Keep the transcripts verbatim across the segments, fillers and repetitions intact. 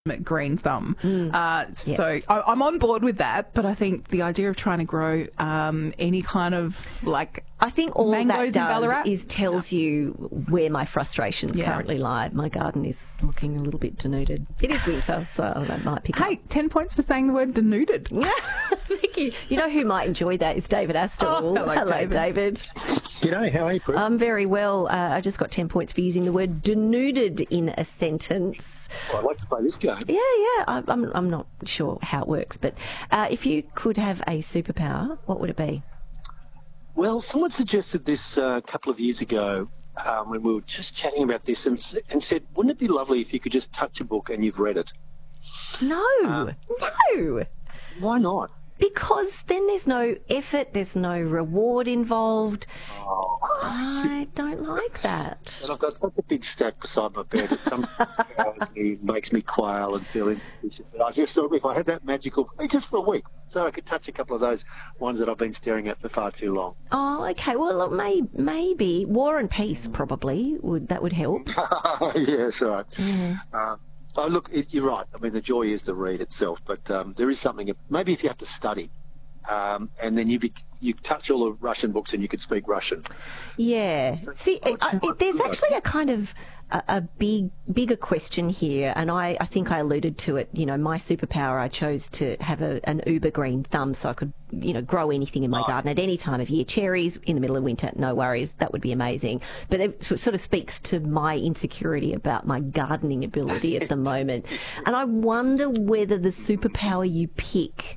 green thumb. Mm. Uh, Yep. So I, I'm on board with that, but I think the idea of trying to grow um, any kind of like I think all mangoes that in does Ballarat is tells you where my frustrations Yeah. currently lie. My garden is looking a little bit denuded. It is winter, so that might pick Hey, up. ten points for saying the word denuded. Thank you. You know who might enjoy that is David Astor. Oh, hello, David. David. G'day, how are you, Prue? I'm very well. Uh, I just got ten points for using the word denuded in a sentence. Well, I'd like to play this game. Yeah, yeah. I, I'm, I'm not sure how it works, but uh, if you could have a superpower, what would it be? Well, someone suggested this uh, a couple of years ago um, when we were just chatting about this and, s- and said, wouldn't it be lovely if you could just touch a book and you've read it? No, Um, no. Why not? Because then there's no effort, there's no reward involved. Oh. I don't like that. And I've got such a big stack beside my bed. It sometimes scares me, makes me quail and feel insufficient. But I just thought if I had that magical, just for a week, so I could touch a couple of those ones that I've been staring at for far too long. Oh, okay. Well, look, may, maybe War and Peace probably would that would help. Yes, right. Um, oh, look, it, you're right. I mean, the joy is the read itself, but um, there is something. Maybe if you have to study, um, and then you be, you touch all the Russian books and you could speak Russian. Yeah. See, oh, I, it's I, not there's good. actually a kind of a, a big, bigger question here, and I, I think I alluded to it. You know, my superpower, I chose to have a, an uber green thumb so I could, you know, grow anything in my garden at any time of year. Cherries in the middle of winter, no worries. That would be amazing. But it sort of speaks to my insecurity about my gardening ability at the moment. And I wonder whether the superpower you pick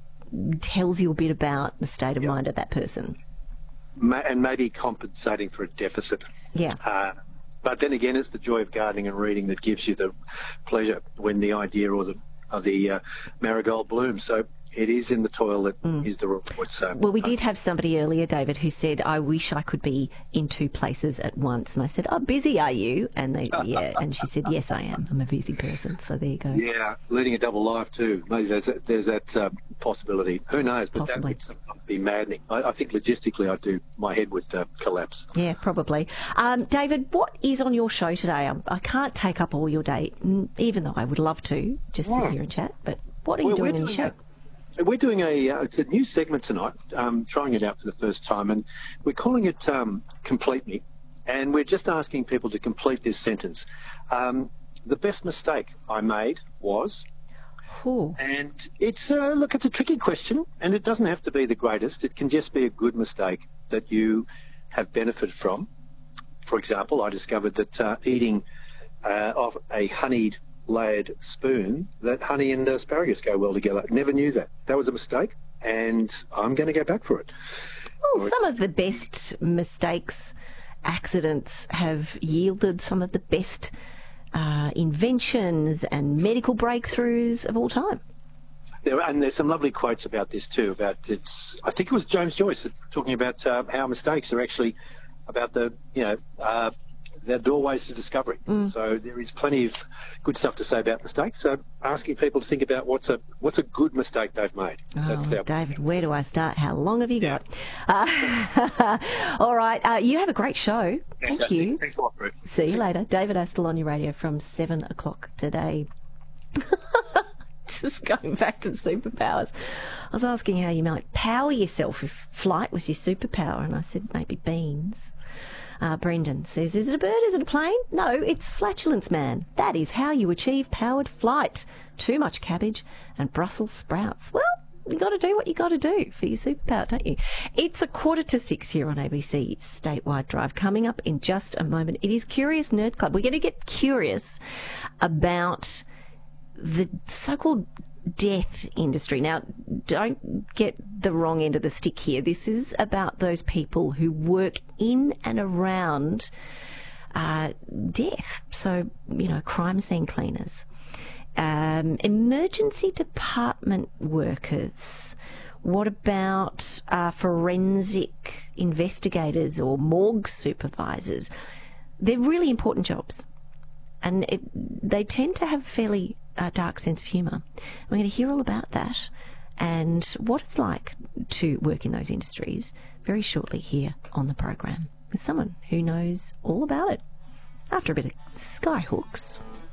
tells you a bit about the state of mind of that person. Ma- and maybe compensating for a deficit. Yeah. Uh, but then again, it's the joy of gardening and reading that gives you the pleasure when the idea or the of the uh, marigold blooms. So it is in the toil that is the reward. So, Well, we did have somebody earlier, David, who said, I wish I could be in two places at once. And I said, oh, busy are you? And they, yeah. And she said, yes, I am. I'm a busy person. So there you go. yeah, leading a double life too. Maybe there's, there's that uh, possibility. Who knows? But Possibly. that would sometimes be maddening. I, I think logistically, I do. My head would uh, collapse. Yeah, probably. Um, David, what is on your show today? I, I can't take up all your day, mm, even though I would love to just sit Yeah. here and chat. But what are you Well, doing we're in your show? a- We're doing a uh, it's a new segment tonight, um, trying it out for the first time, and we're calling it um, Complete Me, and we're just asking people to complete this sentence. Um, the best mistake I made was, Ooh. and it's uh, look, it's a tricky question, and it doesn't have to be the greatest. It can just be a good mistake that you have benefited from. For example, I discovered that uh, eating uh, off a honeyed layered spoon, that honey and asparagus go well together. Never knew that. That was a mistake, and I'm going to go back for it. Well, some of the best mistakes, accidents have yielded some of the best uh, inventions and medical breakthroughs of all time. There, and there's some lovely quotes about this too. About it's, I think it was James Joyce talking about uh, how mistakes are actually about the, you know, uh, they're doorways to discovery. So there is plenty of good stuff to say about mistakes. So asking people to think about what's a what's a good mistake they've made. Oh, our- David, where do I start? How long have you got? Uh, all right, uh, you have a great show. Thank Fantastic. you. Thanks a lot, Bruce. See you later. David Astle on your radio from seven o'clock today. Just going back to superpowers. I was asking how you might power yourself if flight was your superpower, and I said maybe beans. Uh, Brendan says, is it a bird? Is it a plane? No, it's flatulence, man. That is how you achieve powered flight. Too much cabbage and Brussels sprouts. Well, you got to do what you got to do for your superpower, don't you? It's a quarter to six here on A B C Statewide Drive. Coming up in just a moment, it is Curious Nerd Club. We're going to get curious about the so-called death industry. Now, don't get the wrong end of the stick here. This is about those people who work in and around uh, death. So, you know, crime scene cleaners, um, emergency department workers. What about uh, forensic investigators or morgue supervisors? They're really important jobs. And it, they tend to have a fairly uh, dark sense of humour. We're going to hear all about that and what it's like to work in those industries very shortly here on the program with someone who knows all about it after a bit of Skyhooks.